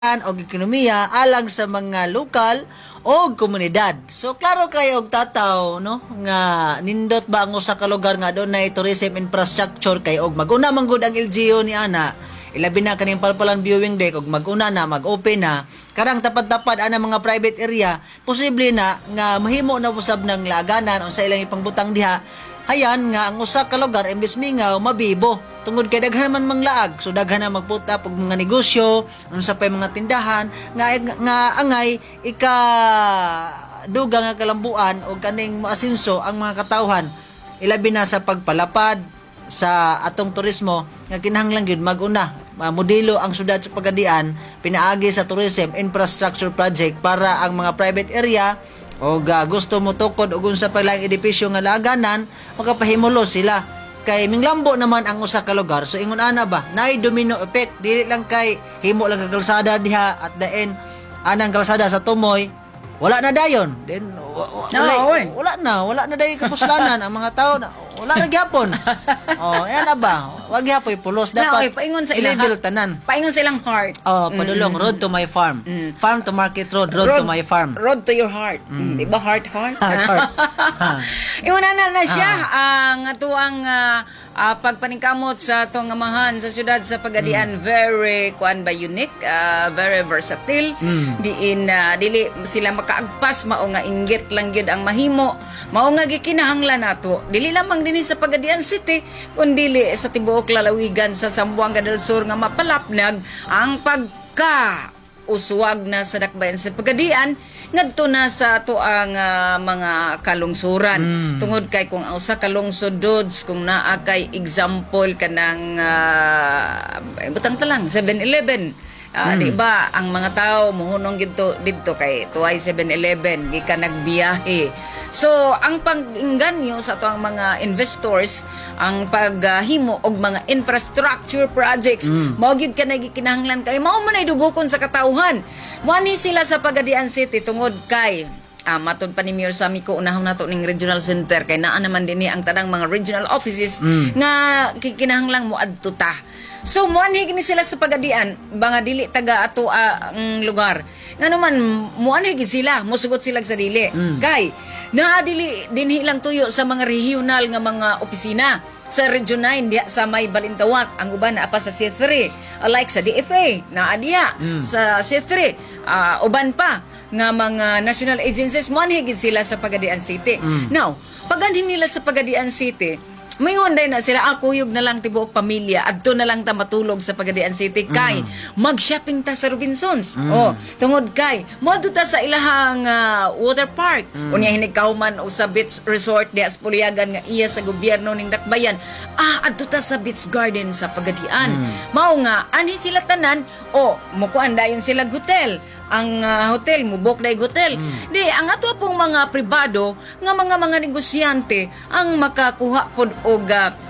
o ekonomiya alang sa mga lokal o komunidad. So klaro kayo og tataw no nga nindot ba ang usa ka lugar nga dunay tourism infrastructure kay og maguna man gud ang LGU ni ana. Ilabi na kaning palpalan viewing deck og maguna na mag-open na karang tapad-tapad ana mga private area, posible na nga mahimo na usab ng laganan unsa ilang ipangbutang diha. Hayan nga ang usa ka lugar imbes mingaw mabibo tungod kay daghan man manglaag, so daghan na magputap og mga negosyo unsa pay mga tindahan nga angay ika dugang nga kalambuan og kaning maasinso ang mga katawhan, ilabi na sa pagpalapad sa atong turismo nga kinahanglan gyud maguna modelo ang syudad sa Pagadian pinaagi sa tourism infrastructure project para ang mga private area o gusto mo tukod og unsa pa lang edipisyo nga laganan makapahimulo sila kay minglambo naman ang usa ka lugar. So ingon ana ba naay domino effect, dili lang kay himo lang ka kalsada diha at the end anang kalsada sa Tumoy wala na dayon, then wala na dayon kapuslanan ang mga tao na wala na gyapon. Oh, yan na ba? Wag gyapon pulos dapat paingon sa ilang level tanan. Paingon sa ilang heart. Oh, padulong road to my farm. Farm to market road to my farm. Road to your heart. Di ba heart? Heart. Ingon na siya ang atuang pagpaningkamot sa atong amahan sa syudad sa Pagadian, very unique, very versatile. Diin dili sila makaagpas mao nga inggit lang gyud ang mahimo. Mao nga gikinahanglan nato. Dili lamang dinhi sa Pagadian City kundi sa tibuok lalawigan sa Zamboanga del Sur nga mapalapnag ang pagka uswag na sa dakbayan sa Pagadian ngadto na sa ato ang mga kalungsuran. Tungod kay kung usa ka lungsod dods kung naa kay example kanang butang talang 7-Eleven. Di ba ang mga tao muhunong dito kay tuway 7-Eleven gikan nagbiyahe. So ang pag-inganyo sa ato ang mga investors ang paghimo og mga infrastructure projects mao gyud kanay gikinahanglan kay mao man ay dugokon sa katawhan. Wani sila sa Pagadian City tungod kay maton pa ni Mayor Sammy ko unahon nato ning regional center kay naa naman dinhi ang tanang mga regional offices nga kinahanglang mo adto ta. So muanhi gini sila sa Pagadian mga dili taga ato ang lugar. Ngano man muanhi gid sila, mosugot sila sa dili. Kay naa dili dinhi lang tuyo sa mga regional nga mga opisina. Sa Region 9 diha sa may Balintawak, ang uban naa pa sa C3. Like sa DFA, naa diha sa C3. Uban pa nga mga national agencies muanhi gid sila sa Pagadian City. Now, pagandhin nila sa Pagadian City, may hunday na sila, kuyog na lang tibuok pamilya, adto na lang ta matulog sa Pagadian City kay mag-shopping ta sa Robinsons. Tungod kay moadto ta sa ilahang water park. Unya hinigkauman o sa beach resort diha sa Puliagan nga iya sa gobyerno ning Dakbayan. Adto ta sa beach garden sa Pagadian. Mao nga ani sila tanan mukuan dayon sila hotel. Ang hotel mo book na hotel. Di ang ato pong mga pribado nga mga negosyante ang makakuha pod og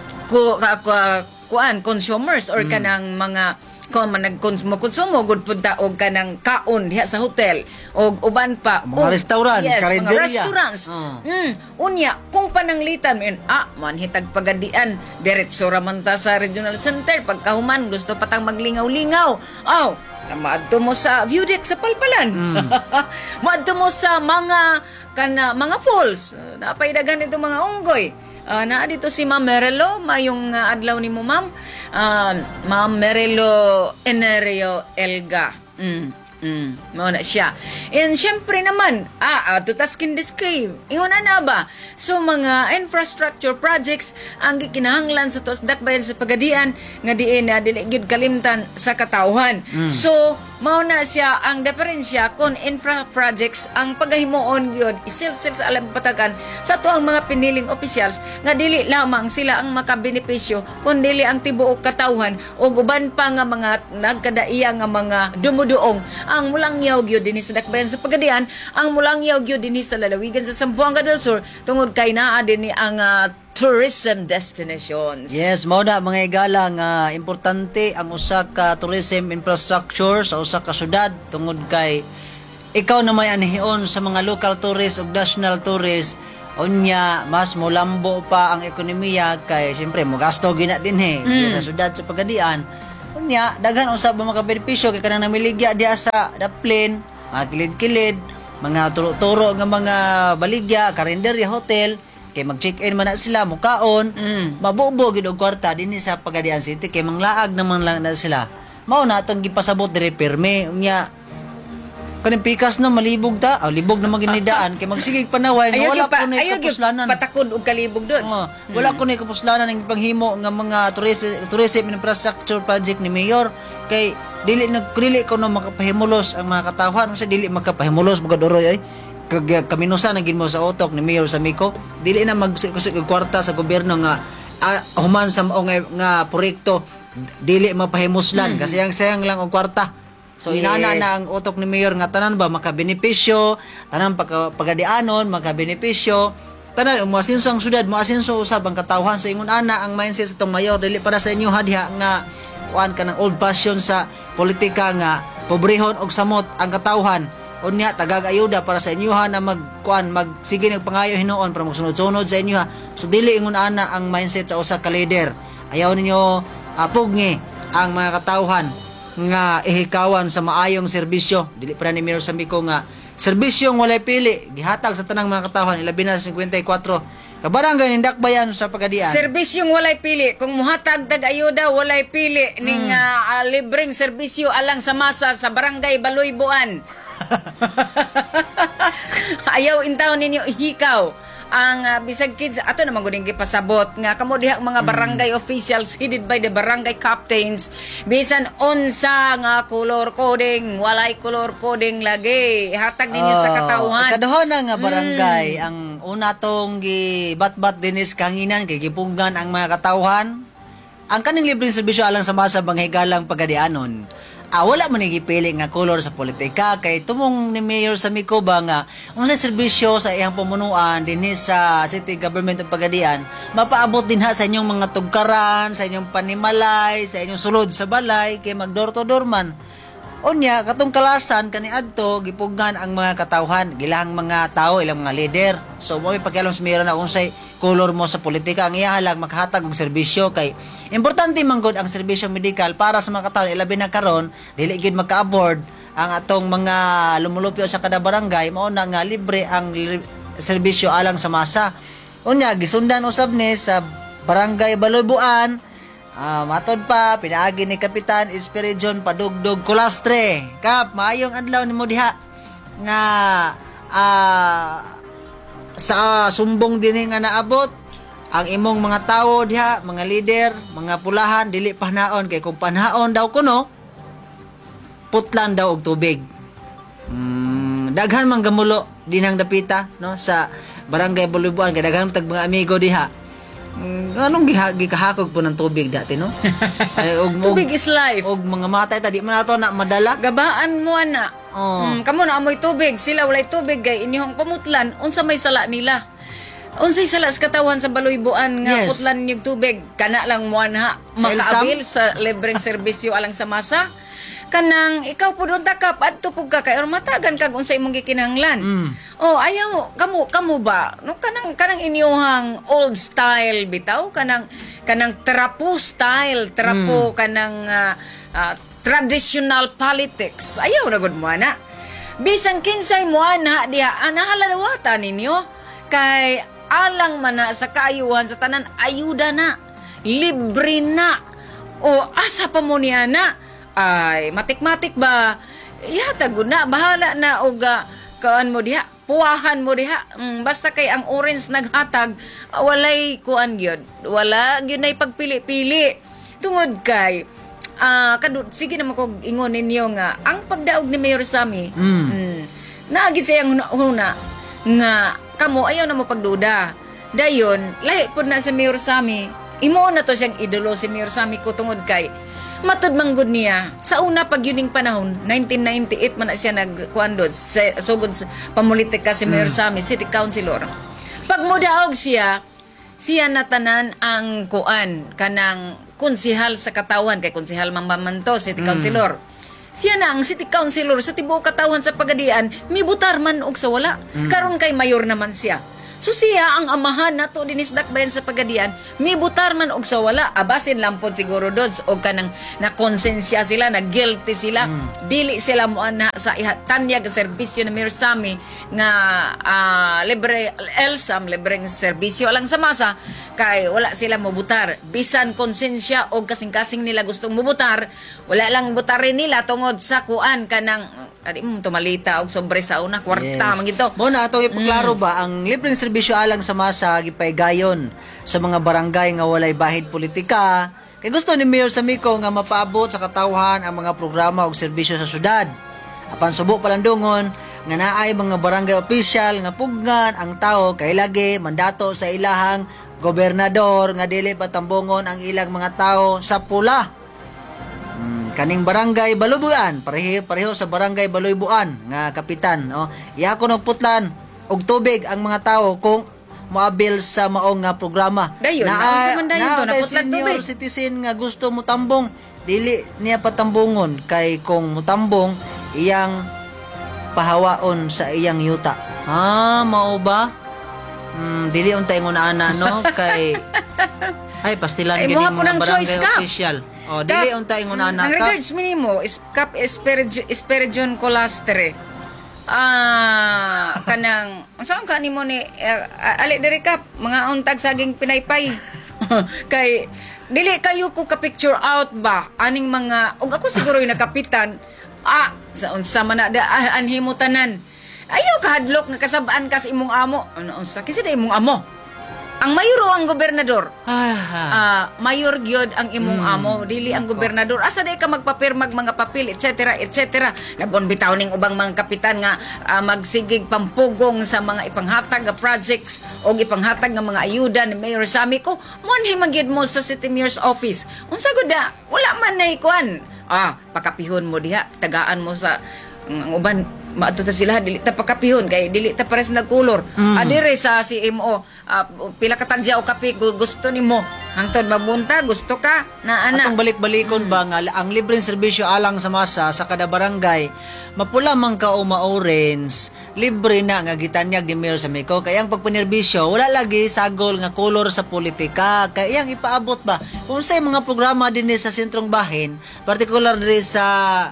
consumers or kanang mga konsumo gud pud ta og kanang kaon diha sa hotel og uban pa mga restaurant, mga restaurants. Unya kung pananglitan manhitag Pagadian diretso ra man ta sa regional center pagkahuman gusto patang maglingaw-lingaw. Maadto mo sa view deck sa Palpalan. Maadto mo sa mga falls. Napay daghan ito mga unggoy. Naa dito si Ma'am Merelo, mayong adlaw ni mo Ma'am. Ma'am Merelo Enerio Elga. Mao na siya. And syempre naman, tutaskin diskay. Ingon na ba? So mga infrastructure projects ang gikinahanglan sa tos dakbayan sa Pagadian nga diin dili gyud kalimtan sa katawhan. So mao na siya ang diferensya kon infra projects ang paghimuon gyud isil-sil sa alam patagan sa tuang mga piniling officials nga dili lamang sila ang makabenepisyo kun dili ang tibuok katawhan o uban pa nga mga nagkadaiya nga mga dumuduong ang mulangyaw gyud dinhi sa dakbayan sa Pagadian, ang mulangyaw gyud dinhi sa lalawigan sa Zamboanga del Sur tungod kay naa dinhi ang tourism destinations. Yes, mao na mga igala nga importante ang usa ka tourism infrastructure sa usa ka syudad tungod kay ikaw na may anihion sa mga local tourists ug national tourists unya mas molambo pa ang ekonomiya kay siyempre mo gasto gina dinhi sa syudad sa Pagadian. Unya, daghan usab ang mga benepisyo kay kanang namiligya diha sa Daplin, mga kilid-kilid, mga turo-turo nga mga baligya, karinderya, hotel, kay mag-check-in man na sila, mukaon, mabubo gid og kwarta dinhi sa Pagadian City kay manglaag naman lang na sila. Mao na atong gipasabot diri pirme. Unya, kaning pikas na malibog ta, libog na maginidaan kay magsigig panaway nga wala ko ni kapuslanan. Patakod og kalibog doon. Wala ko ni kapuslanan ng panghimo nga mga tourism infrastructure project ni Mayor kay dili ko no makapahimulos ang mga katawhan unsa dili makapahimulos mga doroy ay kaminusa na gid mo sa utok ni Mayor Samico dili na magkusig kwarta sa gobyerno nga human sa mao nga proyekto dili mapahimuslan kasi sayang lang og kwarta. So inana na ang utok ni Mayor nga tanan ba makabenepisyo, tanan pagadianon makabenepisyo, tanan moasinso ang syudad, moasinso usab ang katawhan. So ingon ana ang mindset sa tong mayor dili para sa inyo diha nga kuan ka ng old fashion sa politika nga pobrehon og samot ang katawhan. Unya tagag-ayuda para sa inyo na magsige nagpangayo hinuon para magsunod-sunod sa inyo. So dili ingon ana ang mindset sa usa ka leader. Ayaw ninyo pugni ang mga katawhan nga ihikawan sa maayong serbisyo. Dili pa ni Mayor Samico nga serbisyong walay pili gihatag sa tanang mga katawhan ilabi na sa 54 kabarangay ning Dakbayan sa Pagadian. Serbisyong walay pili kung muhatag dag ayuda walay pili ning libreng serbisyo alang sa masa sa barangay Baluybuan. Ayaw intaw ninyo ihikaw ang bisag kids ato naman guding gipasabot nga kamo diha mga barangay officials headed by the barangay captains bisan unsa nga color coding walay color coding lagi hatag ninyo sa katawhan. Kaduhon na nga barangay ang una tong gibatbat dinis kanginan kay gipunggan ang mga katawhan ang kaning libreng serbisyo alang sa masa banghigalang Pagadianon. Wala man gipili nga kolor sa politika kay tumong ni Mayor Samico ba nga unsay serbisyo sa iyang pamunuan dinhi sa City Government of Pagadian mapaabot din ha sa inyong mga tugkaran, sa inyong panimalay, sa inyong sulod sa balay kay mag door to door man. Unya katong kalasan kaniadto gipugnan ang mga katawhan, gilahang mga tao, ilang mga leader. So mo pakialam sa Mayor na unsay kolor mo sa politika ang iya lang makahatag og serbisyo kay importante man gud ang serbisyo medikal para sa mga katawhan ilabi na karon dili gid maka-aboard ang atong mga lumulupyo sa kada barangay mao na nga libre ang serbisyo alang sa masa. Unya gisundan usab ni sa barangay Baluybuan. Matod pa pinaagi ni Kapitan Espiridion Padugdog Colastre. Kap maayong adlaw nimo diha nga sa sumbong dinhi nga naabot ang imong mga tawo diha, mga leader, mga pulahan dili pahnaon kay kung panhaon daw kuno putlan daw og tubig. Daghan man gamulo dinang dapita no sa barangay Baluybuan kay daghan tag mga amigo diha. Anong gikahakog po ng tubig dati no? Tubig is life. Og mga matay ta di man ato na madala. Gabaan mo ana. Kamo na amoy tubig, sila walay tubig kay inyong pamutlan unsa may sala nila. Unsay sala sa katawan sa Baluybuan nga putlan niyo tubig kana lang mo ana makaabil sa libreng serbisyo alang sa masa. Kanang ikaw po doon takap adto pug ka kay matagan kag unsay imong gikinahanglan. Ayaw kamo ba no kanang inyong old style bitaw kanang trapo style kanang traditional politics ayaw na gud mo ana bisan kinsay mo ana diha nahalalawata ninyo kay alang man na sa kaayuhan sa tanan ayuda na libre na asa pa mo niya na ay matik-matik ba ihatag na bahala na og kaan mo diha puwahan mo diha basta kay ang orange naghatag walay kuan gyud wala gyud nay pagpili-pili tungod kay sige naman ko ingon ninyo nga ang pagdaog ni Mayor Sami naagid sayang huna nga kamo ayaw na mo pagduda dayon lahi pud na sa Mayor Sami imo na to siyang idolo si Mayor Sami ko tungod kay matud manggod niya sa una pag yuning panahon 1998 man na siya nagkuandod sugod pamulitika si Mayor Sami City Councilor pag mudaog siya na tanan ang kuan kanang konsihal sa katawan kay konsihal Mambamanto City Councilor siya na ang City Councilor sa tibuok katawan sa Pagadian mibutar man og sa wala karon kay mayor naman siya So siya ang amahan nato dinis dakbayan sa pagadian, mibutar man og sa wala, abasin lampod siguro dods og kanang na konsensya sila, na guilty sila, dili sila mo ana sa ihatanyag serbisyo na Mirsami nga libre Elsam, libreng serbisyo alang sa masa kay wala sila mobutar. Bisan konsensya og kasing-kasing nila gustong mobutar, wala lang butarin nila tungod sa kuan kanang adi mo tumalita og sobre sa una kwarta man gito. Mo na atong ipaklaro ba ang libreng serbisyo alang sa masa gipaygayon sa mga barangay nga walay bahid politika. Kay gusto ni Mayor Samico nga mapaabot sa katawhan ang mga programa ug serbisyo sa syudad. Apan subo palandungon nga naay mga barangay official nga pugnan ang tao kay lagi mandato sa ilahang gobernador nga dili patambungon ang ilang mga tao sa pula. Kaning barangay Baluybuan, pareho sa barangay Baluybuan nga kapitan, no. Iya ko putlan og tubig ang mga tao kung moabil sa maong nga programa. Dayon, naunsa man dayon to, naputlan senior tubig. citizen nga gusto mo tambong, dili niya patambungon kay kung mutambong iyang pahawaon sa iyang yuta. Mao ba? Dili untay ngunana no kay ay pastilan Ay, gini mo mga ng choice barangay ka. official. Dili untay ngunana Ang ka. regards minimo is Cap Esperidion Colastre. Kanang saan ka nimo ni ali diri Cap mga untag saging pinaypay. Kay dili kayo ko ka picture out ba aning mga ug ako siguro yung nakapitan sa unsa man na anhimo tanan. Ayaw kahadlok nga kasabaan ka sa imong amo. Ano unsa kinsa da imong amo? Ang mayor o ang gobernador? Mayor gyud ang imong amo, dili ang gobernador. Asa day ka magpapirmag mga papel, etc., etc. Labon bitaw ning ubang mga kapitan nga magsigig pampugong sa mga ipanghatag nga projects o ipanghatag nga mga ayuda ni Mayor Sami ko. Monhi magyud mo sa City Mayor's office. Unsa gud wala man nay kuan. Pakapihon mo diha, tagaan mo sa ang uban maato ta sila dili ta pakapihon kay dili ta pares nagkulor. Adire sa CMO pila ka tagya o kape gusto nimo hangtod magbunta gusto ka na ana. Atong balik-balikon ba nga ang libreng serbisyo alang sa masa sa kada barangay mapula man ka o ma-orange libre na nga gitanyag ni Mayor Samico kay ang pagpanerbisyo wala lagi sagol nga kolor sa politika kay iyang ipaabot ba kung say mga programa dinhi sa sentrong bahin particular diri sa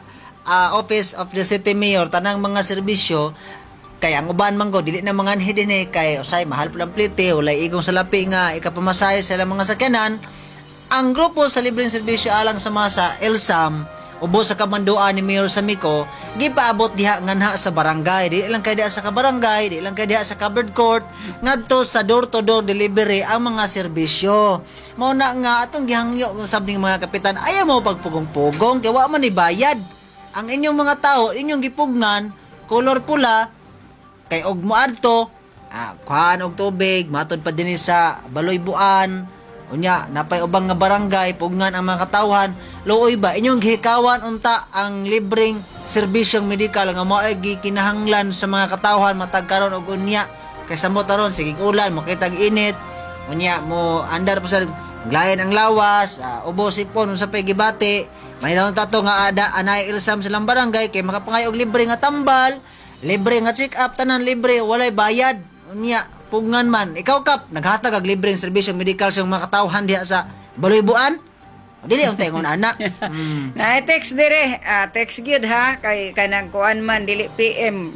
Office of the City Mayor tanang mga serbisyo kay ang uban man go dili na mga dinhi kay usay mahal pud ang plite walay igong salapi nga ikapamasahe sa ilang mga sakyanan. Ang grupo sa libreng serbisyo alang sa masa Elsam ubos sa kamanduan ni Mayor Samico gipaabot diha nganha sa barangay di lang kay diha sa kabarangay di lang kay diha sa covered court ngadto sa door to door delivery ang mga serbisyo. Mao na nga atong gihangyo sabi ng mga kapitan ayaw mo pagpugong-pugong kay wa man ni bayad ang inyong mga tao, inyong gipugnan, color pula, kay og moadto, kuhaan og tubig, matod pa din sa Baluybuan, unya, napay ubang nga barangay, pugnan ang mga katawhan, looy ba, inyong gihikawan unta ang libreng serbisyong medikal nga moay gikinahanglan sa mga katawhan matag karon og unya, kaysa mo taron, sigig ulan, makitag init, unya, mo andar po sa glayan ang lawas, ubos ipon, unsa pay gibati, may naon tato nga anay Elsam silang barangay kay makapangay og libre nga tambal, libre nga check up tanan libre walay bayad. Unya pugngan man ikaw Kap naghatag og libreng serbisyong medikal sa mga katawhan diha sa Baluybuan. Dili ang tengon ana. Na text dire, text gyud ha kay kanang kuan man dili PM.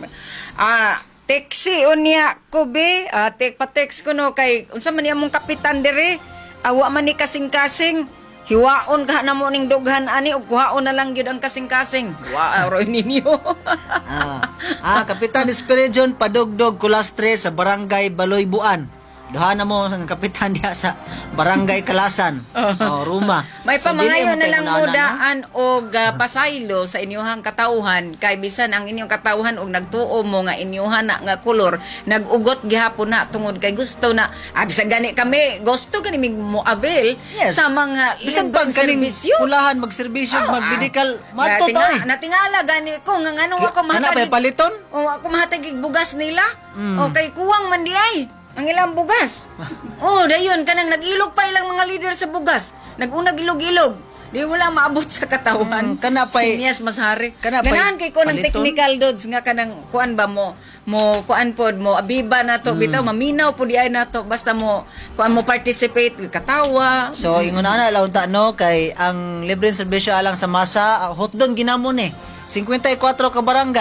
Taxi unya ko be, pa-text ko no kay unsa man imong kapitan dire? Awa man ni kasing-kasing. Hiwaon ka na mo ning dughan ani ug kuhaon na lang gyud ang kasing-kasing. Wa roy ninyo. Kapitan Esperidion Padugdog Colastre sa Barangay Baluybuan. Duha na mo ang kapitan diha sa Barangay Kalasan. Ruma. May So, pamangayon dili na lang mo tayo mudaan og pasaylo sa inyuhang katawhan kay bisan ang inyong katawhan og nagtuo mo nga inyuhan na nga kolor nagugot gihapon na tungod kay gusto na bisan gani kami gusto gani mig moabil Yes. sa mga bisan pang kaning serbisyo. pulahan magserbisyo mag-medical mato toy. Natingala gani ko nga ngano ako Ana mahatag pa paliton? ako mahatag og bugas nila. Okay, kuwang man di ay ang ilang bugas. Dayon kanang nag-ilog pa ilang mga leader sa bugas. Nag-unag ilog-ilog. Di wala maabot sa katawan. Kana pa'y Sinyas Masari. kana pa'y Ganahan kay ko ng paliton? technical dods nga kanang kuan ba mo. mo kuan pod mo abiba nato bitaw maminaw pod diay nato basta mo kuan mo participate katawa. So ingon na launta no kay ang libreng serbisyo alang sa masa hotdon ginamon 54 ka barangay